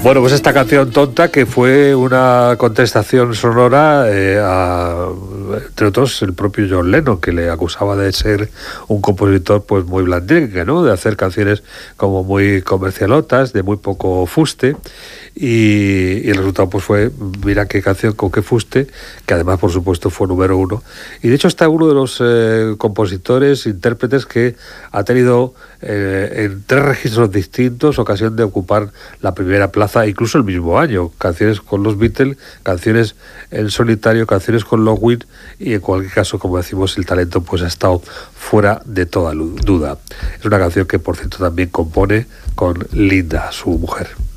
Bueno, pues esta canción tonta que fue una contestación sonora entre otros, el propio John Lennon, que le acusaba de ser un compositor pues muy blandengue, ¿no? De hacer canciones como muy comercialotas, de muy poco fuste, y el resultado pues fue, mira qué canción con qué fuste, que además por supuesto fue número 1. Y de hecho está uno de los compositores, intérpretes que ha tenido en 3 registros distintos ocasión de ocupar la primera plaza, incluso el mismo año. Canciones con los Beatles, canciones en solitario, canciones con los Wings, y en cualquier caso, como decimos, el talento pues ha estado fuera de toda duda. Es una canción que por cierto también compone con Linda, su mujer.